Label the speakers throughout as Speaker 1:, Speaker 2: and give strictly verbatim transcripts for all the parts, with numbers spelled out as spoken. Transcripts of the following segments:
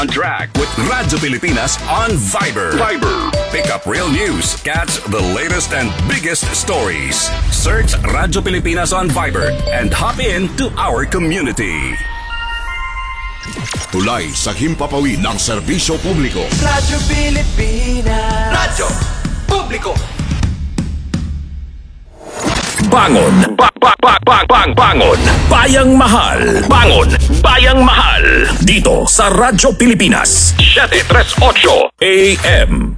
Speaker 1: On track with Radyo Pilipinas on Viber. Viber. Pick up real news. Catch the latest and biggest stories. Search Radyo Pilipinas on Viber and hop in to our community.
Speaker 2: Tulay sa himpapawid ng serbisyo publiko.
Speaker 3: Radyo Pilipinas. Radyo Publiko.
Speaker 1: Bangon! Ba ba ba ba bang bangon! Bayang Mahal! Bangon! Bayang Mahal! Dito sa Radyo Pilipinas. seven thirty-eight A M.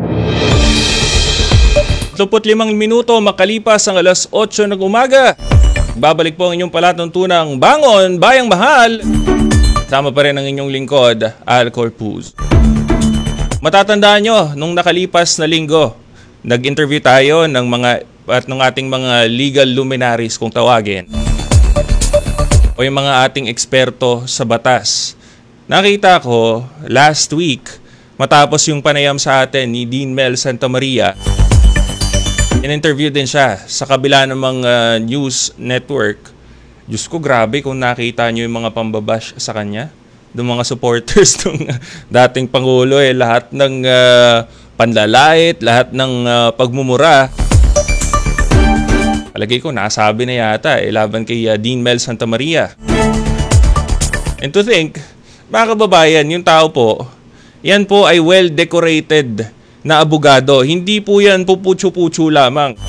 Speaker 4: thirty-five minuto makalipas ang alas otso ng umaga. Babalik po ang inyong palatuntunang Bangon! Bayang Mahal! Sama pa rin ang inyong lingkod, Al Corpuz. Matatandaan nyo, nung nakalipas na linggo, nag-interview tayo ng mga at ng ating mga legal luminaries kung tawagin o yung mga ating eksperto sa batas. Nakita ko last week matapos yung panayam sa atin ni Dean Mel Santamaria, in-interview din siya sa kabila ng mga news network. Diyos ko, grabe kung nakita nyo yung mga pambabash sa kanya, ng mga supporters ng dating Pangulo, eh, lahat ng uh, panlalait, lahat ng uh, pagmumura. Palagay ko, nasabi na yata eh, laban kay uh, Dean Mel Santamaria. And to think, mga kababayan, yung tao po, yan po ay well-decorated na abogado. Hindi po yan puputsu-putsu lamang.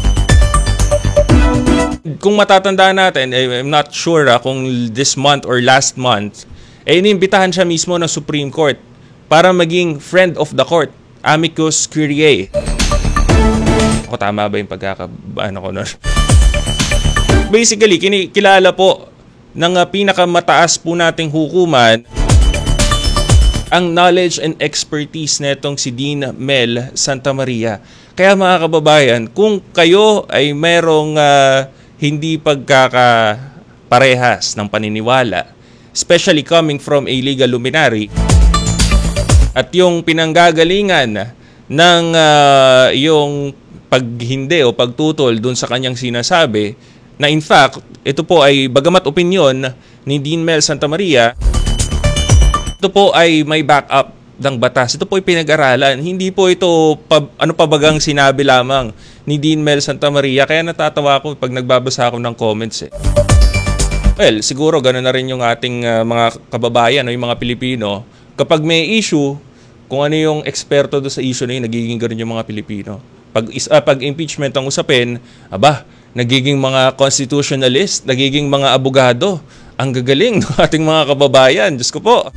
Speaker 4: Kung matatandaan natin, eh, I'm not sure ah, kung this month or last month, eh, inimbitahan siya mismo ng Supreme Court para maging friend of the court, amicus curiae. Ako, tama ba yung pagkaka... ano ko nun? Basically, kilala po ng uh, pinakamataas po nating hukuman ang knowledge and expertise netong si Dean Mel Santamaria. Kaya mga kababayan, kung kayo ay merong uh, hindi pagkakaparehas ng paniniwala, especially coming from a legal luminary, at yung pinanggagalingan ng uh, yung pag hindi o pagtutol dun sa kanyang sinasabi, na in fact, ito po ay bagamat opinyon ni Dean Mel Santamaria, ito po ay may backup ng batas. Ito po ay pinag-aralan. Hindi po ito pa, ano pa bagang sinabi lamang ni Dean Mel Santamaria. Kaya natatawa ako pag nagbabasa ako ng comments eh. Well, siguro gano'n na rin yung ating uh, mga kababayan o yung mga Pilipino. Kapag may issue, kung ano yung eksperto do sa issue na yun, nagiging gano'n yung mga Pilipino. Pag, uh, pag impeachment ang usapin, aba, nagiging mga constitutionalist, nagiging mga abogado. Ang gagaling ng ating mga kababayan. Diyos ko po.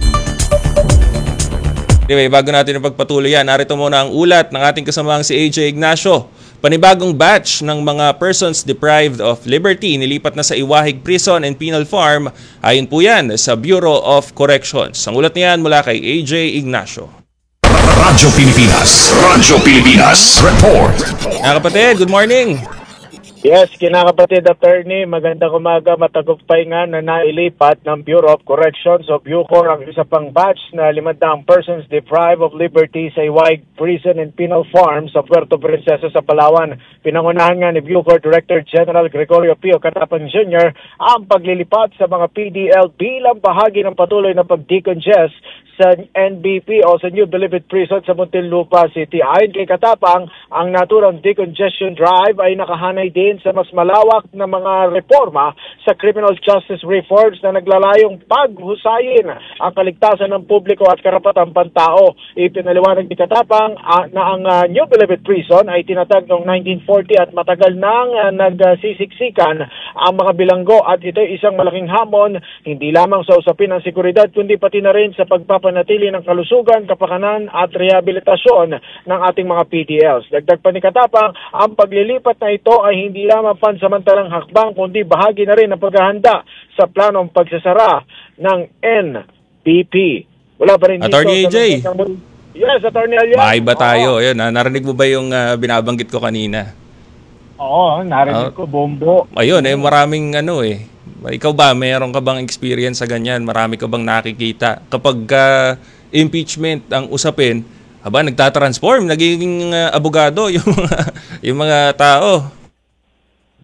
Speaker 4: Anyway, bago natin pagpatuloy yan, narito muna ang ulat ng ating kasamang si A J Ignacio. Panibagong batch ng mga persons deprived of liberty nilipat na sa Iwahig Prison and Penal Farm. Ayon po yan sa Bureau of Corrections. Ang ulat niyan mula kay A J Ignacio.
Speaker 1: Radyo Pilipinas. Radyo Pilipinas. Report.
Speaker 4: Mga kapatid, good morning.
Speaker 5: Yes, kinakapatid attorney, magandang umaga. Matagumpay nga na nailipat ng Bureau of Corrections o Bucor ang isa pang batch na limandang persons deprived of liberty sa Iwahig Prison and Penal Farm sa Puerto Princesa sa Palawan. Pinangunahan nga ni Bucor Director General Gregorio Pio Catapang Junior ang paglilipat sa mga P D L bilang bahagi ng patuloy na pag-decongest sa N B P o sa New Bilibid Prison sa Muntinlupa City. Ayon kay Katapang, ang naturang decongestion drive ay nakahanay din sa mas malawak na mga reforma sa criminal justice reforms na naglalayong paghusayin ang kaligtasan ng publiko at karapatang pantao. Ipinaliwanag ni Katapang uh, na ang uh, New Bilibid Prison ay tinatag noong nineteen forty at matagal nang uh, nagsisiksikan ang mga bilanggo at ito ay isang malaking hamon hindi lamang sa usapin ng seguridad kundi pati na rin sa pagpapanatili ng kalusugan, kapakanan at rehabilitasyon ng ating mga P D Ls. Dagdag pa ni Katapang, ang paglilipat na ito ay hindi lamang pansamantalang hakbang kundi bahagi na rin ng paghahanda sa planong pagsasara ng N B P. Wala pa rin dito.
Speaker 4: Attorney A J.
Speaker 5: Yes, Attorney Alian.
Speaker 4: Maiba tayo. Ayun, narinig mo ba yung uh, binabanggit ko kanina?
Speaker 5: Oo, narinig ko, bombo.
Speaker 4: Ayun, eh, maraming ano eh. Ikaw ba, mayroon ka bang experience sa ganyan? Marami ka bang nakikita? Kapag uh, impeachment ang usapin, haba, nagtatransform, nagiging uh, abogado yung mga, yung mga tao.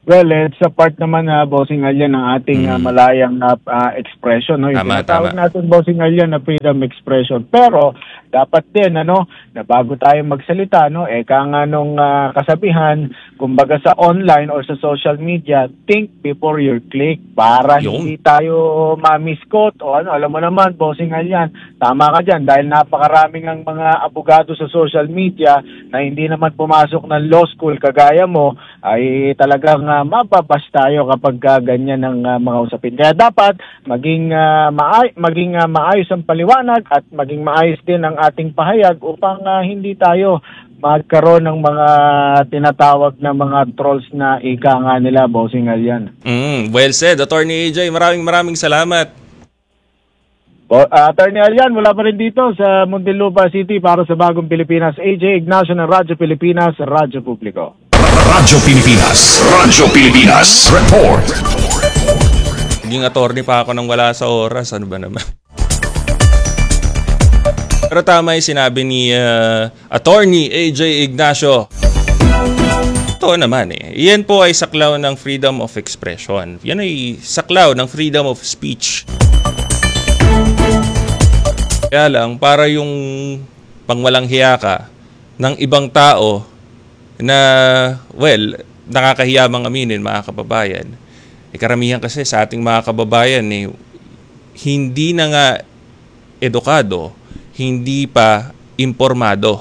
Speaker 5: Well, it's a part naman na bossing alyan ng ating uh, malayang uh, uh, expression, no? Yung
Speaker 4: Tama,
Speaker 5: tinatawag
Speaker 4: tama.
Speaker 5: natin bossing alyan na freedom expression. Pero dapat din ano, na bago tayo magsalita, no, eh kanga nung uh, kasabihan, kumbaga sa online or sa social media, think before you click para
Speaker 4: Yung.
Speaker 5: hindi tayo ma-misquote o ano, alam mo naman bossing alyan. Tama ka diyan dahil napakaraming ang mga abogado sa social media na hindi naman pumasok ng law school kagaya mo, ay talagang uh, mababas tayo kapag uh, ganyan ang uh, mga usapin. Kaya dapat maging uh, maay maging uh, maayos ang paliwanag at maging maayos din ang ating pahayag upang uh, hindi tayo magkaroon ng mga tinatawag na mga trolls na ika nga nila, bossing alyan.
Speaker 4: Mm, well said, Attorney A J. Maraming maraming salamat.
Speaker 5: Bo- uh, Attorney Alyan, mula pa rin dito sa Muntinlupa City para sa Bagong Pilipinas. A J Ignacio ng Radyo Pilipinas, Radyo Publiko.
Speaker 2: Radyo Pilipinas. Radyo Pilipinas. Report.
Speaker 4: Naging attorney pa ako nang wala sa oras. Ano ba naman? Pero tama yung sinabi ni uh, Attorney A J Ignacio. Ito naman eh. Yan po ay saklaw ng freedom of expression. Yan ay saklaw ng freedom of speech. Kaya lang, para yung pangwalang hiya ka ng ibang tao na, well, nakakahiya mang aminin, mga kababayan. E karamihan kasi sa ating mga kababayan, eh, hindi na nga edukado, hindi pa impormado.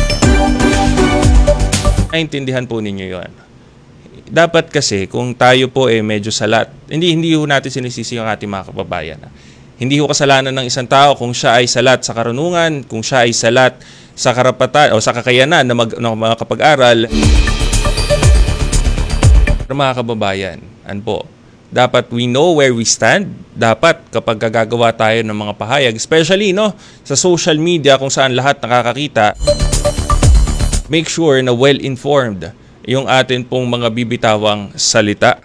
Speaker 4: Naintindihan po ninyo yun. Dapat kasi, kung tayo po eh medyo salat, hindi, hindi ho natin sinisisi yung ating mga kababayan. Hindi ho kasalanan ng isang tao kung siya ay salat sa karunungan, kung siya ay salat sa karapatan o sa kakayanan na mag, na makapag-aral. Pero mga kababayan, ano po, dapat we know where we stand. Dapat kapag gagawa tayo ng mga pahayag, especially no, sa social media kung saan lahat nakakakita, make sure na well-informed yung atin pong mga bibitawang salita.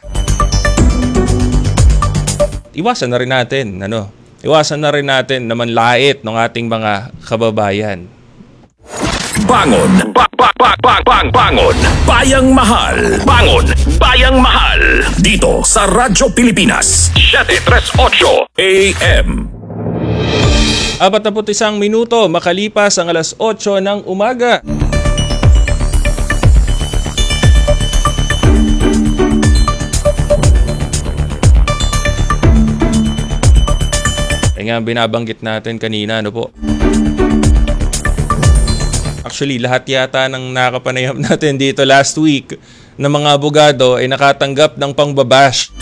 Speaker 4: Iwasan na rin natin, ano, Iwasan na rin natin na manlait ng ating mga kababayan.
Speaker 1: Bangon! Ba ba ba ba bang bangon! Bayang mahal! Bangon! Bayang mahal! Dito sa Radyo Pilipinas, seven thirty-eight A M.
Speaker 4: Apat na pu't isang minuto makalipas ang alas otso ng umaga. Kaya nga binabanggit natin kanina, ano po. Actually, lahat yata ng nakapanayam natin dito last week na mga abogado ay nakatanggap ng pangbabash.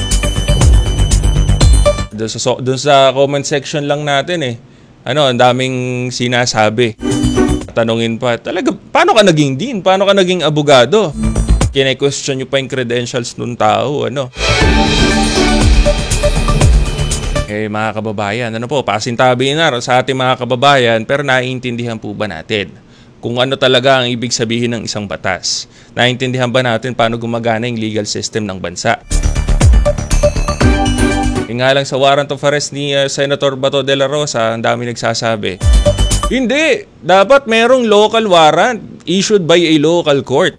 Speaker 4: Doon sa, doon sa comment section lang natin eh. Ano, ang daming sinasabi. Tanungin pa, talaga, paano ka naging dean? Paano ka naging abogado? Kine-question nyo pa yung credentials nung tao, ano. Eh mga kababayan, ano po, pasintabi na sa ating mga kababayan, pero naiintindihan po ba natin kung ano talaga ang ibig sabihin ng isang batas? Naiintindihan ba natin paano gumagana yung legal system ng bansa? E nga lang sa warrant of arrest ni uh, Senator Bato de la Rosa, ang dami nagsasabi, hindi, dapat merong local warrant issued by a local court.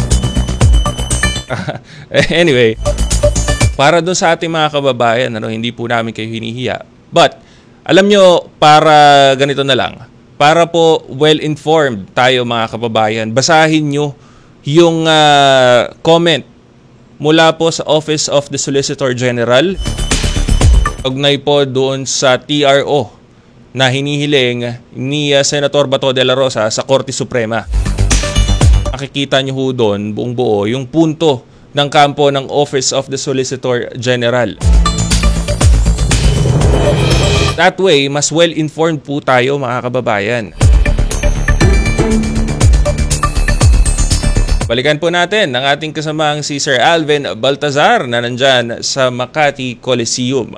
Speaker 4: Anyway, para doon sa ating mga kababayan, ano, hindi po namin kayo hinihiya. But, alam nyo, para ganito na lang, para po well-informed tayo mga kababayan, basahin nyo yung uh, comment mula po sa Office of the Solicitor General, ugnay po doon sa T R O na hinihiling ni uh, Senator Bato de la Rosa sa Korte Suprema. Makikita nyo ho doon, buong buo, yung punto ng kampo ng Office of the Solicitor General. That way, mas well-informed po tayo mga kababayan. Balikan po natin ang ating kasamang si Sir Alvin Baltazar na nandyan sa Makati Coliseum.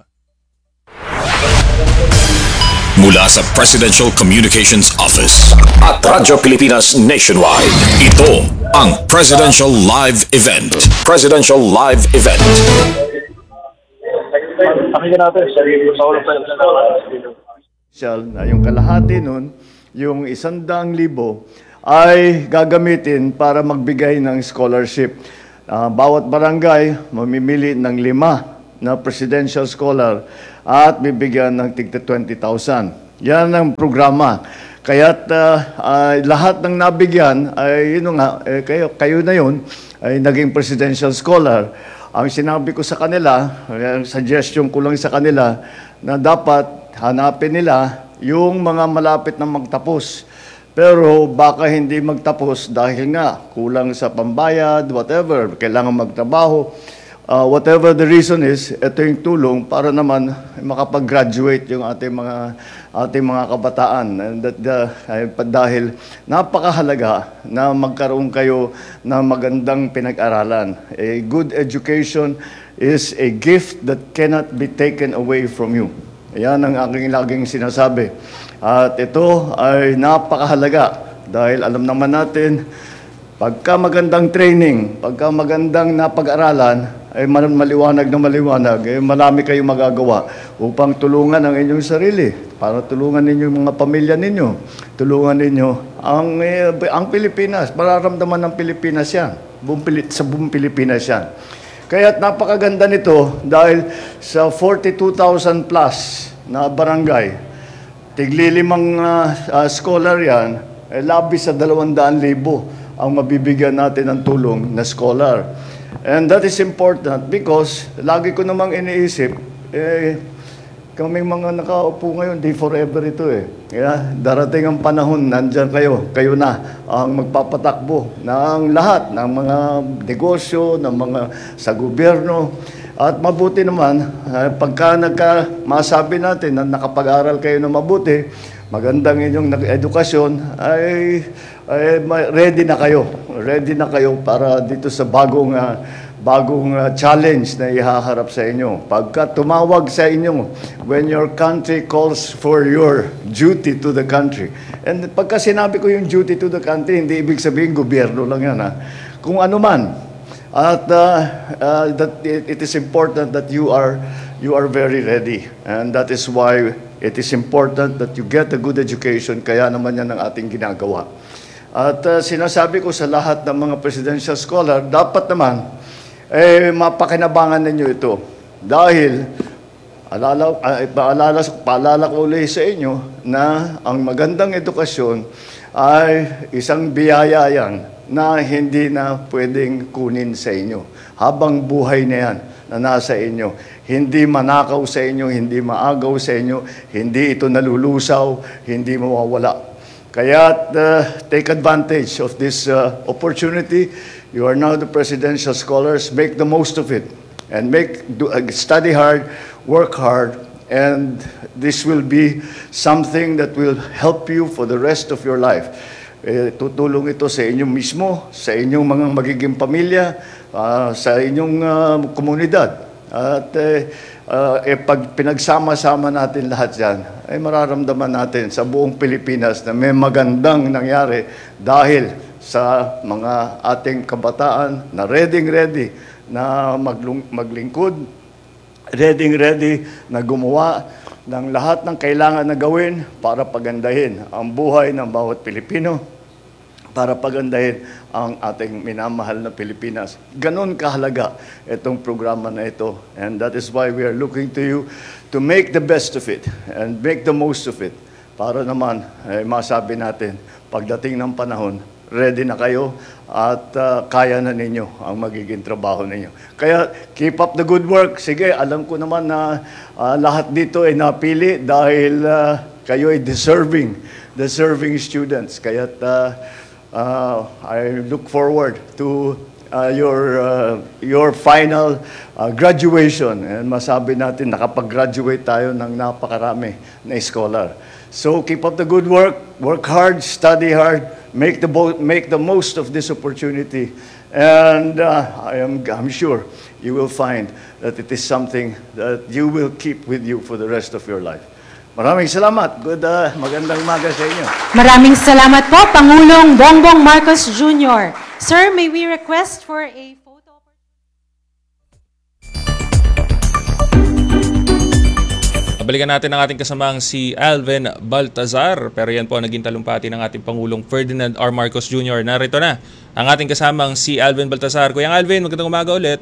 Speaker 1: Mula sa Presidential Communications Office at Radyo Pilipinas Nationwide, ito ang Presidential Live Event. Presidential Live Event.
Speaker 6: Official na yung kalahati nun, yung isandang libo, ay gagamitin para magbigay ng scholarship. Ah, bawat barangay mamimili ng lima na presidential scholar at bibigyan ng tigta twenty thousand. Yan ang programa. Kaya't ah, ah, lahat ng nabigyan ay yun nga, eh, kayo, kayo na yun ay naging presidential scholar. Ang sinabi ko sa kanila, ang suggestion ko lang sa kanila, na dapat hanapin nila yung mga malapit na magtapos. Pero baka hindi magtapos dahil nga kulang sa pambayad, whatever, kailangan magtrabaho. Uh, whatever the reason is, ito yung tulong para naman makapag-graduate yung ating mga ating mga kabataan. And that, uh, ay, dahil napakahalaga na magkaroon kayo ng magandang pinag-aralan. A good education is a gift that cannot be taken away from you. Yan ang aking laging sinasabi. At ito ay napakahalaga dahil alam naman natin, pagka magandang training, pagka magandang napag-aralan, ay maliwanag na maliwanag, ay marami kayong magagawa upang tulungan ang inyong sarili, para tulungan ninyo yung mga pamilya ninyo, tulungan ninyo ang, eh, ang Pilipinas, mararamdaman ng Pilipinas yan, buong, Pili- sa buong Pilipinas yan. Kaya't napakaganda nito dahil sa forty-two thousand plus na barangay, tiglilimang uh, uh, scholar yan, eh, labis sa dalawang daan libo ang mabibigyan natin ng tulong na scholar. And that is important because lagi ko namang iniisip, eh, kaming mga nakaupo ngayon, di forever ito eh. Yeah, darating ang panahon, nandyan kayo, kayo na ang magpapatakbo ng lahat, ng mga negosyo, ng mga sa gobyerno. At mabuti naman, eh, pagka nagka, masabi natin na nakapag-aral kayo na mabuti, magandang inyong edukasyon, ay, ay ready na kayo. Ready na kayo para dito sa bagong, uh, bagong uh, challenge na ihaharap sa inyo. Pagka tumawag sa inyo, when your country calls for your duty to the country. And pagka sinabi ko yung duty to the country, hindi ibig sabihin gobyerno lang yan. Ha? Kung ano man. At uh, uh, that it, it is important that you are you are very ready, and that is why it is important that you get a good education. Kaya naman yan ang ating ginagawa. At uh, sinasabi ko sa lahat ng mga presidential scholar, dapat naman eh mapakinabangan ninyo ito dahil alala uh, paalala paalala ko ulit sa inyo na ang magandang edukasyon ay isang biyaya yan na hindi na pwedeng kunin sa inyo. Habang buhay na yan na nasa inyo. Hindi manakaw sa inyo, hindi maagaw sa inyo, hindi ito nalulusaw, hindi mawawala. Kaya uh, take advantage of this uh, opportunity. You are now the presidential scholars. Make the most of it. And make do, uh, study hard, work hard, and this will be something that will help you for the rest of your life. Eh, tutulong ito sa inyo mismo, sa inyong mga magiging pamilya, uh, sa inyong uh, komunidad. At eh, uh, eh, pag pinagsama-sama natin lahat yan, ay mararamdaman natin sa buong Pilipinas na may magandang nangyari dahil sa mga ating kabataan na ready-ready na maglung- maglingkod, ready-ready na gumawa ng lahat ng kailangan na gawin para pagandahin ang buhay ng bawat Pilipino, para pagandahin ang ating minamahal na Pilipinas. Ganon kahalaga itong programa na ito. And that is why we are looking to you to make the best of it and make the most of it. Para naman, eh, masabi natin, pagdating ng panahon, ready na kayo at uh, kaya na ninyo ang magiging trabaho ninyo. Kaya keep up the good work. Sige, alam ko naman na uh, lahat dito ay napili dahil uh, kayo ay deserving, deserving students. Kaya uh, uh, I look forward to uh, your uh, your final uh, graduation. And masabi natin nakapag-graduate tayo ng napakarami na scholar. So keep up the good work, work hard, study hard, make the bo- make the most of this opportunity, and uh, I am I'm sure you will find that it is something that you will keep with you for the rest of your life. Maraming salamat. Good, uh, magandang umaga sa inyo.
Speaker 7: Maraming salamat po, Pangulong Bongbong Marcos Junior Sir, may we request for a photo?
Speaker 4: Balikan natin ang ating kasamang si Alvin Baltazar. Pero yan po ang naging talumpati ng ating Pangulong Ferdinand R. Marcos Junior Narito na ang ating kasamang si Alvin Baltazar. Kuya Alvin, magandang umaga ulit.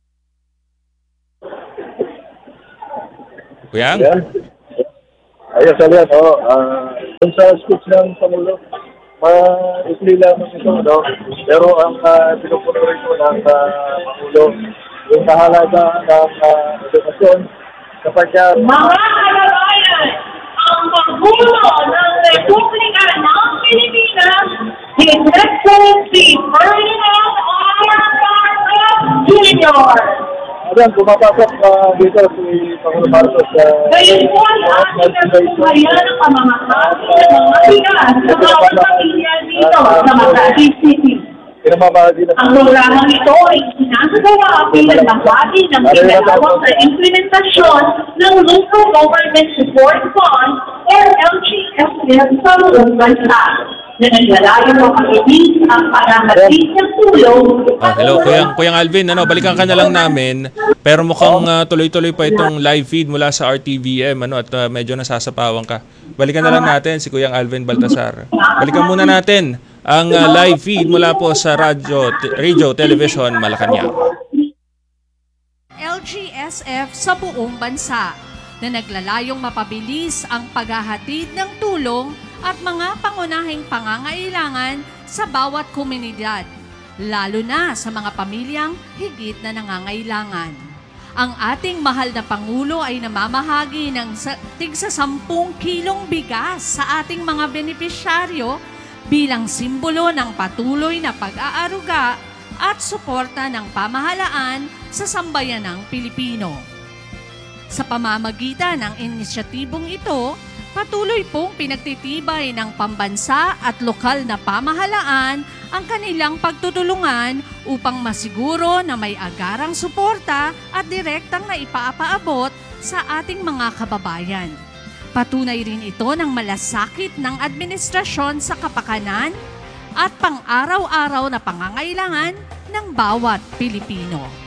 Speaker 4: Kuya?
Speaker 8: Ayos, Alian, oh, uh, sa speech ng Pangulo, ma-isli lamang ito, no? Pero ang uh, pinupuno rin po ng uh, Pangulo, yung kahalaga ng uh, edukasyon, kapag uh,
Speaker 9: mga kababayan, ang Pangulo ng Republika ng Pilipinas, His Excellency Ferdinand R. Marcos Junior
Speaker 8: Ayan, pumapasok uh, dito si Pangulo Marcos. Uh,
Speaker 9: Ngayon po ay ating nagsumayan ang pamamahagi ng mga bigas sa bawat pamilya dito sa Makati City.
Speaker 8: Pinamamahagi na.
Speaker 9: Ang programang ito ay sinasagawa bilang bahagi ng ginagawang sa implementasyon ng Local Government Support Fund or L G S F sa buong bansa na naglalayong makakinig ang panangatid ng tulong.
Speaker 4: Ah, hello, Kuyang, Kuyang Alvin, ano, balikan ka na lang namin. Pero mukhang uh, tuloy-tuloy pa itong live feed mula sa R T V M, ano, at uh, medyo nasasapawan ka. Balikan na lang natin si Kuyang Alvin Baltazar. Balikan muna natin ang uh, live feed mula po sa Radio, Radio Television Malacanang.
Speaker 10: L G S F sa buong bansa na naglalayong mapabilis ang paghahatid ng tulong at mga pangunahing pangangailangan sa bawat komunidad, lalo na sa mga pamilyang higit na nangangailangan. Ang ating mahal na Pangulo ay namamahagi ng tigsa sampung kilong bigas sa ating mga benepisyaryo bilang simbolo ng patuloy na pag-aaruga at suporta ng pamahalaan sa sambayanang Pilipino. Sa pamamagitan ng inisyatibong ito, patuloy pong pinagtitibay ng pambansa at lokal na pamahalaan ang kanilang pagtutulungan upang masiguro na may agarang suporta at direktang na ipaapaabot sa ating mga kababayan. Patunay rin ito ng malasakit ng administrasyon sa kapakanan at pang-araw-araw na pangangailangan ng bawat Pilipino.